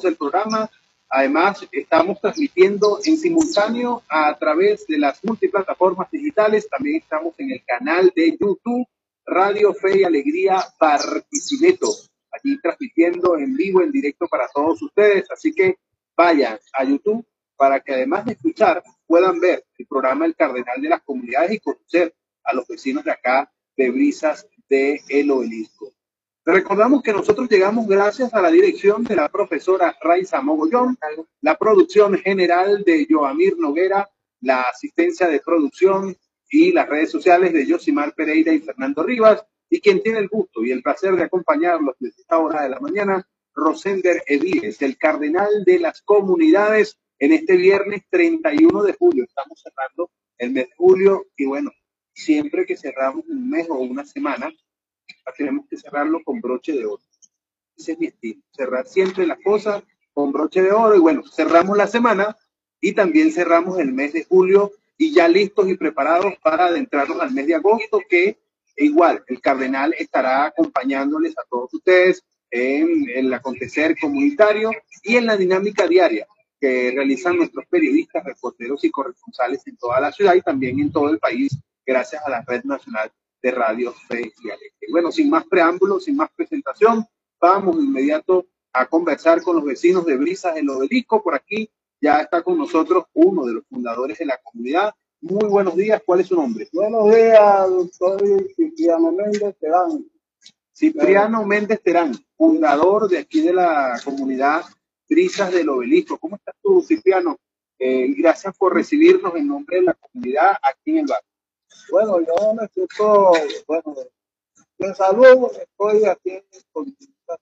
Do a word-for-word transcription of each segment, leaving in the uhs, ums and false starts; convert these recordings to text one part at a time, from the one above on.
disfrutamos el programa. Además, estamos transmitiendo en simultáneo a través de las multiplataformas digitales. También estamos en el canal de YouTube, Radio Fe y Alegría Barquisimeto. Allí transmitiendo en vivo, en directo para todos ustedes. Así que vayan a YouTube para que además de escuchar, puedan ver el programa El Cardenal de las Comunidades y conocer a los vecinos de acá de Brisas de El Obelisco. Recordamos que nosotros llegamos gracias a la dirección de la profesora Raiza Mogollón, la producción general de Joamir Noguera, la asistencia de producción y las redes sociales de Yosimar Pereira y Fernando Rivas, y quien tiene el gusto y el placer de acompañarlos desde esta hora de la mañana, Rosender Edíez, el cardenal de las comunidades, en este viernes treinta y uno de julio. Estamos cerrando el mes de julio y bueno, siempre que cerramos un mes o una semana, tenemos que cerrarlo con broche de oro. Ese es mi estilo, cerrar siempre las cosas con broche de oro. Y bueno, cerramos la semana y también cerramos el mes de julio y ya listos y preparados para adentrarnos al mes de agosto, que igual el cardenal estará acompañándoles a todos ustedes en el acontecer comunitario y en la dinámica diaria que realizan nuestros periodistas, reporteros y corresponsales en toda la ciudad y también en todo el país, gracias a la Red Nacional de Radio Fe y Alegría. Y bueno, sin más preámbulos, sin más presentación, vamos de inmediato a conversar con los vecinos de Brisas del Obelisco. Por aquí ya está con nosotros uno de los fundadores de la comunidad. Muy buenos días, ¿cuál es su nombre? Buenos días, soy Cipriano Méndez Terán. Cipriano Méndez Terán, fundador de aquí de la comunidad Brisas del Obelisco. ¿Cómo estás tú, Cipriano? Eh, gracias por recibirnos en nombre de la comunidad aquí en el barrio. Bueno, yo me siento, bueno, de salud, estoy aquí con,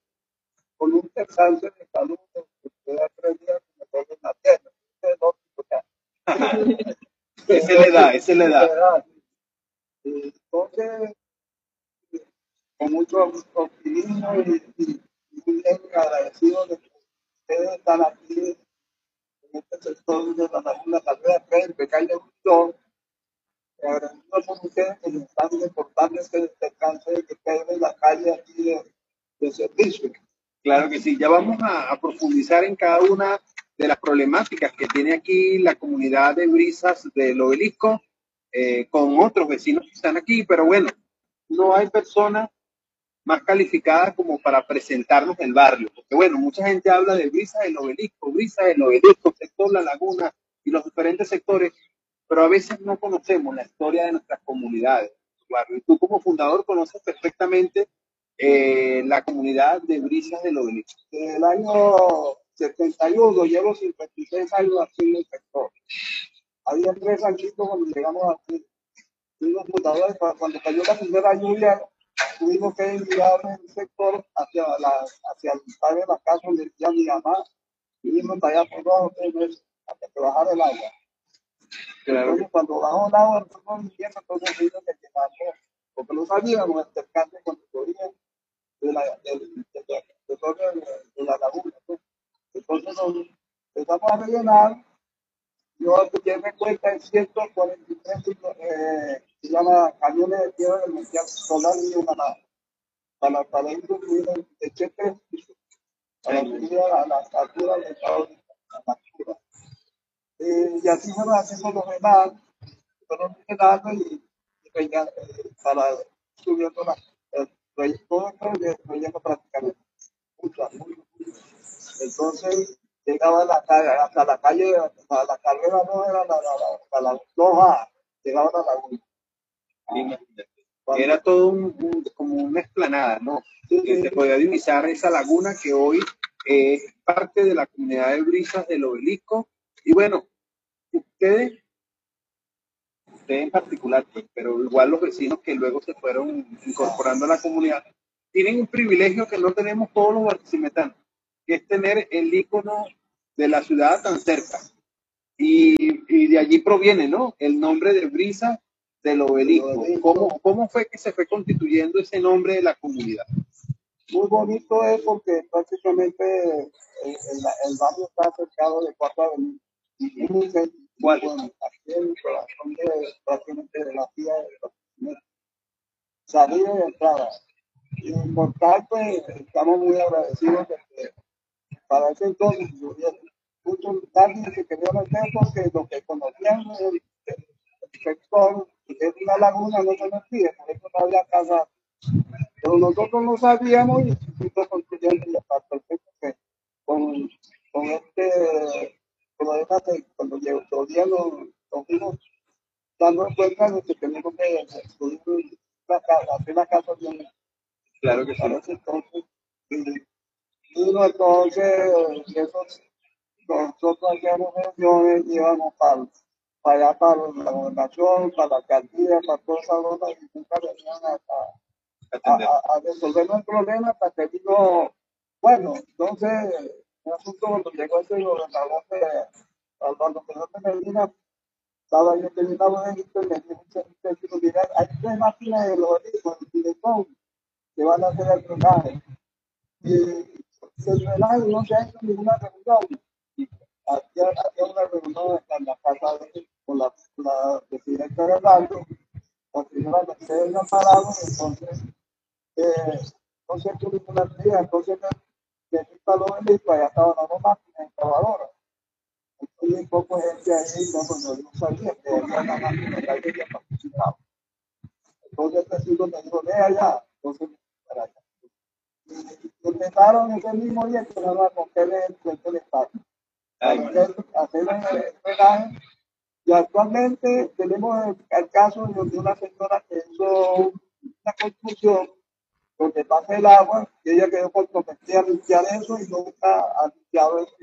con un descanso de salud, estoy tres días que me duele la pierna. Esa es la edad, esa es la edad. Entonces, con mucho optimismo y, y, y muy agradecido de que ustedes están aquí en este sector de la Laguna Carrera tres, que cae de Gustón. Agradecido por ustedes que nos están reportando este descanso de que queden en la calle aquí de, de servicio. Claro que sí, ya vamos a, a profundizar en cada una de las problemáticas que tiene aquí la comunidad de Brisas del Obelisco, eh, con otros vecinos que están aquí, pero bueno, no hay persona más calificada como para presentarnos el barrio, porque bueno, mucha gente habla de Brisas del Obelisco, Brisas del Obelisco, sector La Laguna y los diferentes sectores, pero a veces no conocemos la historia de nuestras comunidades. Y tú como fundador conoces perfectamente eh, la comunidad de Brisas del Obelisco. Desde el año setenta y uno llevo cincuenta y seis años aquí en el sector. Había tres ranchitos cuando llegamos aquí. Fuimos fundadores, cuando cayó la primera lluvia, tuvimos que enviar el sector hacia, la, hacia el padre de la casa donde vivía mi mamá. Vivimos para allá por dos o tres meses hasta que bajara el agua. Claro. Entonces, cuando bajó el agua, nosotros viviendo, entonces tuvimos que llenarlo, porque no sabíamos acercarse con teoría de la, de, de, de, de, de, de la laguna. Entonces, nos empezamos a rellenar. Yo ya me cuenta en ciento cuarenta y tres eh, se llama camiones de tierra del mundial solar y una para para incluir de cheques para subir a las alturas del estado de la altura. Eh, y así fueron haciendo los demás, fueron llenando y, y eh, para subiendo la, el proyecto de proyecto prácticamente. Mucho, mucho, mucho. Entonces, llegaba a la calle, hasta la calle, hasta la carrera no era la, la, la, la dos A, llegaba a la laguna. Ah, era todo un, un, como una explanada, ¿no? Sí, que sí, se podía divisar esa laguna que hoy es parte de la comunidad de Brisas del Obelisco. Y bueno, ustedes, ustedes en particular, pues, pero igual los vecinos que luego se fueron incorporando a la comunidad, tienen un privilegio que no tenemos todos los barquisimetanos, que es tener el ícono de la ciudad tan cerca. Y, y de allí proviene, ¿no?, el nombre de Brisas del Obelisco. ¿Cómo, ¿Cómo fue que se fue constituyendo ese nombre de la comunidad? Muy bonito es porque prácticamente el, el, el barrio está cercado de cuatro avenidas. ¿Cuál? Bueno, aquí en el corazón de, prácticamente de la vía de los salida y entrada. Y por tal, pues, estamos muy agradecidos de que para ese entonces, muchos nadie se quería meter porque lo que conocían el, el sector es una laguna, no se metía, por eso no había casa. Pero nosotros no sabíamos y fuimos construyendo y hasta perfecto que con, con este problema que cuando llegó todavía nos, nos fuimos dando cuenta de que tenemos que construir la casa, hacer la casa bien. Claro que sí. Para ese entonces, y, y no, entonces, esos, nosotros hacíamos reuniones, íbamos para, para allá, para la gobernación, para la alcaldía, para todas esas cosas, y nunca venían a, a, a, a resolvernos el problema hasta que vino, bueno, entonces, un asunto cuando llegó ese gobernador de Alberto de Medina, estaba yo teniendo un edicto y me dijo, mira, hay tres máquinas de los directores que van a hacer el drenaje. Y el drenaje no se ha hecho ninguna reunión. Había, había una reunión en la casa de, con la, la presidenta de Orlando, la señora Mercedes Amparado, entonces, eh, no se ha hecho ninguna actividad, entonces me instaló el disco, allá estaban las dos máquinas excavadoras. Y un poco de gente ahí, no, no, no sabía que había una máquina que había participado. Entonces el testigo me dijo, ve allá, entonces para allá. Y empezaron ese mismo día que nos va a coger el puente de Estado. Hacer, hacer el drenaje. Y actualmente tenemos el, el caso de una señora que hizo una construcción donde pasa el agua y ella quedó comprometida a limpiar eso y nunca ha limpiado eso.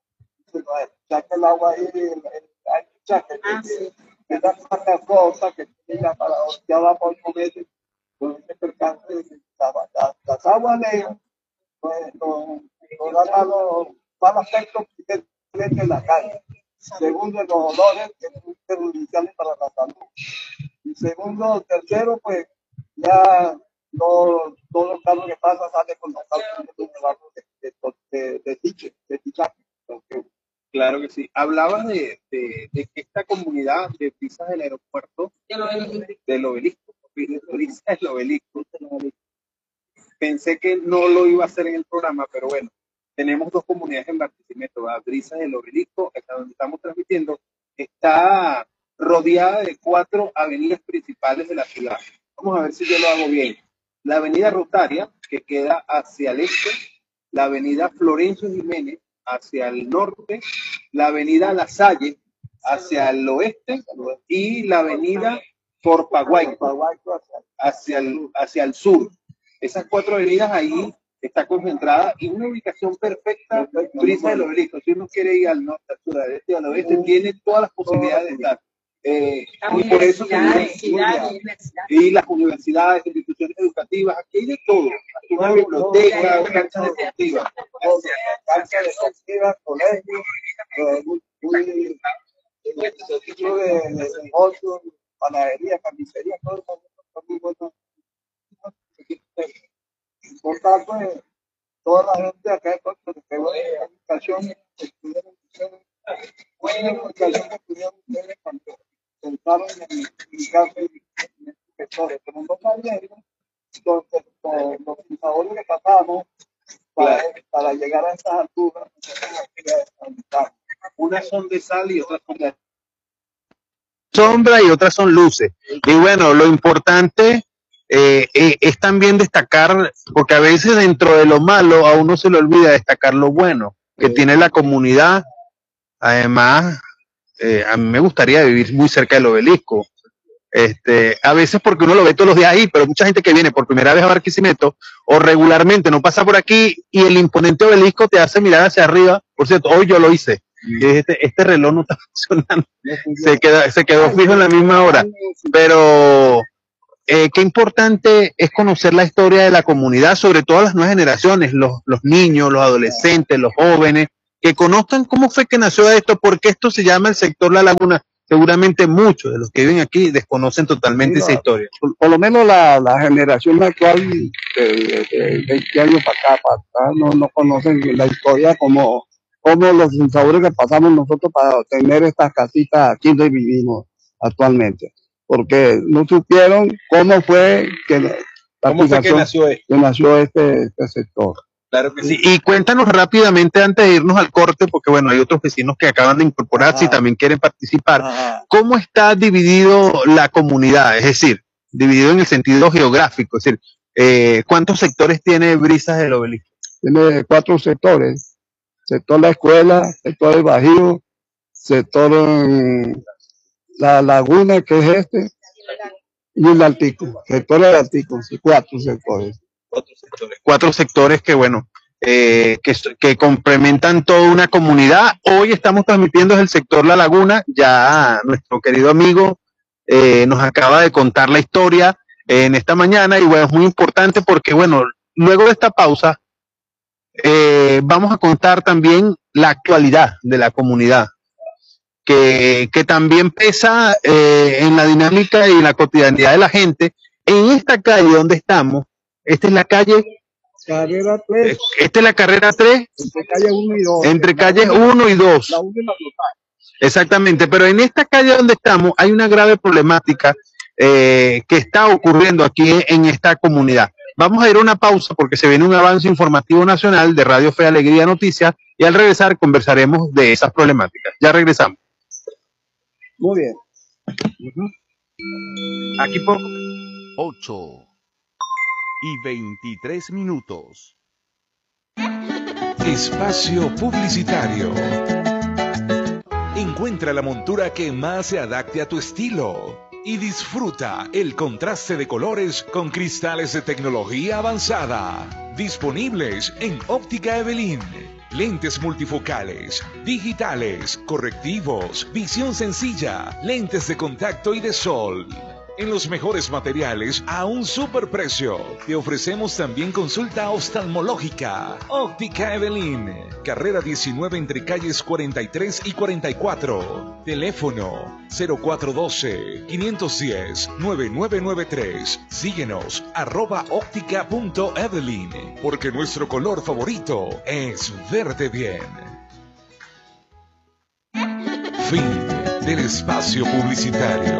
Ya que el agua ahí, hay mucha que es la placa rosa que tiene ya para ya va por meses con ese percance de que las, las aguas negras pues nos no dan los malos aspectos que tiene en la calle. Segundo, los olores que son perjudiciales para la salud. Y segundo, tercero, pues ya no, todo el carro que pasa sale con los autos de, de, de, de, tiche, de tichaje. Claro que sí. Hablabas de, de, de que esta comunidad de Brisas del aeropuerto, del obelisco, Brisas del obelisco, pensé que no lo iba a hacer en el programa, pero bueno, tenemos dos comunidades en Barquisimeto, Brisas del obelisco, esta donde estamos transmitiendo, está rodeada de cuatro avenidas principales de la ciudad. Vamos a ver si yo lo hago bien. La avenida Rotaria, que queda hacia el este, la avenida Florencio Jiménez, hacia el norte, la avenida La Salle hacia el oeste y la avenida Corpaguay hacia el, hacia el sur. Esas cuatro avenidas ahí está concentrada y una ubicación perfecta, Brisas del obelisco. Si uno quiere ir al norte, al sur, al este, al oeste, tiene todas las posibilidades de estar. Eh, y por eso tenemos, y las universidades, instituciones educativas, aquí hay de todo, una biblioteca, canchas deportivas, canchas deportivas, colegios, un tipo de negocio, panadería, carnicería, todo eso está muy bueno. Por tanto, toda la gente acá en Puerto Rico, educación, estudiaron buena educación que tuvieron ustedes cuando pensaron en ubicarse en estos sectores, pero no sabían los, los, los pensadores que pasamos para, para llegar a estas alturas. Unas son de sal y otras son de sombra y otras son luces. Y bueno, lo importante eh, eh, es también destacar, porque a veces dentro de lo malo a uno se le olvida destacar lo bueno que sí. tiene la comunidad. Además, eh, a mí me gustaría vivir muy cerca del obelisco. Este, a veces porque uno lo ve todos los días ahí, pero mucha gente que viene por primera vez a Barquisimeto o regularmente no pasa por aquí y el imponente obelisco te hace mirar hacia arriba. Por cierto, hoy yo lo hice. Este, este reloj no está funcionando, se, queda, se quedó fijo en la misma hora, pero eh, qué importante es conocer la historia de la comunidad, sobre todo las nuevas generaciones, los, los niños, los adolescentes, los jóvenes, que conozcan cómo fue que nació esto, porque esto se llama el sector La Laguna. Seguramente muchos de los que viven aquí desconocen totalmente sí, esa historia. Por, por lo menos la, la generación actual de, de, de veinte años para acá, para acá no, no conocen la historia como como los sabores que pasamos nosotros para tener estas casitas aquí donde vivimos actualmente, porque no supieron cómo fue que, la ¿Cómo fue que nació, que nació este, este sector. Claro que sí. Y cuéntanos rápidamente antes de irnos al corte, porque bueno, hay otros vecinos que acaban de incorporarse Ajá. y también quieren participar. Ajá. ¿Cómo está dividido la comunidad? Es decir, dividido en el sentido geográfico, es decir, eh, ¿cuántos sectores tiene Brisas del Obelisco? Tiene cuatro sectores. Sector la escuela, sector el Bajío, sector en la laguna, que es este, y el Altico. Sector del Altico, cuatro sectores. Cuatro sectores. Cuatro sectores que, bueno, eh, que, que complementan toda una comunidad. Hoy estamos transmitiendo desde el sector La Laguna. Ya nuestro querido amigo eh, nos acaba de contar la historia eh, en esta mañana y bueno, es muy importante porque, bueno, luego de esta pausa eh, vamos a contar también la actualidad de la comunidad. Que, que también pesa eh, en la dinámica y la cotidianidad de la gente. En esta calle donde estamos, esta es la calle Carrera tres. Esta es la carrera tres. Entre calles uno y dos. Entre calles uno y dos. La uno y la dos. Exactamente, pero en esta calle donde estamos hay una grave problemática eh, que está ocurriendo aquí en esta comunidad. Vamos a ir a una pausa porque se viene un avance informativo nacional de Radio Fe y Alegría Noticias y al regresar conversaremos de esas problemáticas. Ya regresamos. Muy bien. Uh-huh. Aquí poco. ocho y veintitrés minutos. Espacio publicitario. Encuentra la montura que más se adapte a tu estilo y disfruta el contraste de colores con cristales de tecnología avanzada. Disponibles en Óptica Evelyn. Lentes multifocales, digitales, correctivos, visión sencilla, lentes de contacto y de sol. En los mejores materiales a un superprecio. Te ofrecemos también consulta oftalmológica. Óptica Evelyn. Carrera diecinueve entre calles cuarenta y tres y cuarenta y cuatro. Teléfono cero cuatro uno dos, cinco uno cero, nueve nueve nueve tres. Síguenos arroba óptica punto evelyn. Porque nuestro color favorito es verte bien. Fin del espacio publicitario.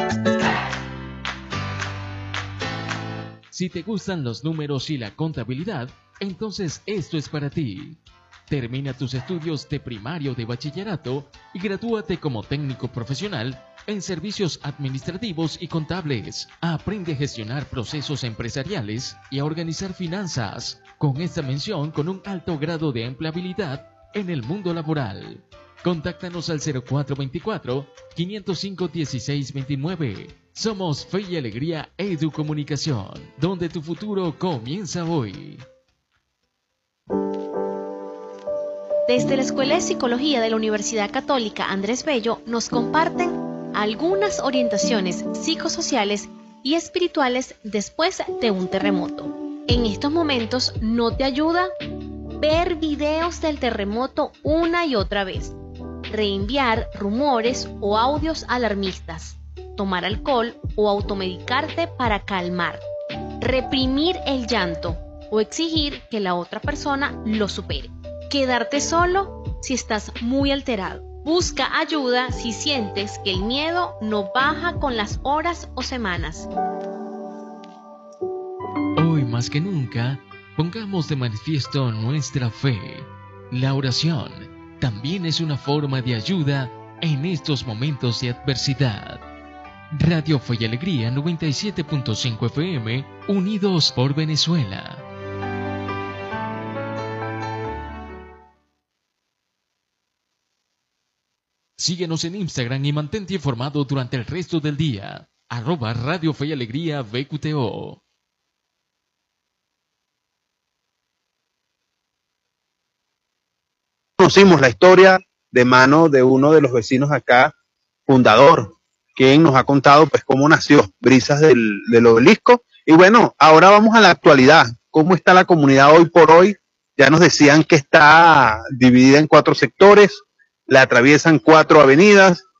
Si te gustan los números y la contabilidad, entonces esto es para ti. Termina tus estudios de primario de bachillerato y gradúate como técnico profesional en servicios administrativos y contables. Aprende a gestionar procesos empresariales y a organizar finanzas, con esta mención con un alto grado de empleabilidad en el mundo laboral. Contáctanos al cero cuatro veinticuatro, quinientos cinco, dieciséis veintinueve. Somos Fe y Alegría Educomunicación, donde tu futuro comienza hoy. Desde la Escuela de Psicología de la Universidad Católica Andrés Bello nos comparten algunas orientaciones psicosociales y espirituales después de un terremoto. En estos momentos no te ayuda ver videos del terremoto una y otra vez, reenviar rumores o audios alarmistas, tomar alcohol o automedicarte para calmar, reprimir el llanto o exigir que la otra persona lo supere, quedarte solo si estás muy alterado. Busca ayuda si sientes que el miedo no baja con las horas o semanas. Hoy más que nunca, pongamos de manifiesto nuestra fe. La oración también es una forma de ayuda en estos momentos de adversidad. Radio Fe y Alegría noventa y siete punto cinco F M, unidos por Venezuela. Síguenos en Instagram y mantente informado durante el resto del día. Arroba Radio Fe y Alegría V Q T O. Conocimos la historia de mano de uno de los vecinos acá, fundador, quien nos ha contado pues cómo nació Brisas del, del Obelisco. Y bueno, ahora vamos a la actualidad. ¿Cómo está la comunidad hoy por hoy? Ya nos decían que está dividida en cuatro sectores, la atraviesan cuatro avenidas,